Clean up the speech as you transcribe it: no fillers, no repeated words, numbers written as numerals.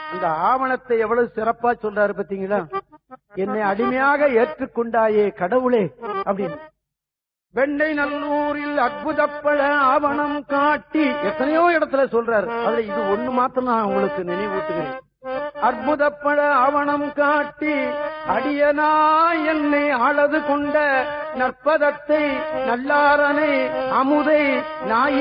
அந்த ஆவணத்தை எவ்வளவு சிறப்பா சொல்றாரு பாத்தீங்களா? என்னை அடிமையாக ஏற்றுக்கொண்டாயே கடவுளே அப்படின்னு. வெண்ணை நல்லூரில் அற்புதப்பழ ஆவணம் காட்டி எத்தனையோ இடத்துல சொல்றாரு. அதுல இது ஒண்ணு மாத்திரம் நான் உங்களுக்கு நினைவூட்டுகிறேன். அற்புதப்பழ ஆவணம் காட்டி அடியனா என்னை ஆளது கொண்ட நற்பதத்தை நல்லாரனை அமுதை நாய்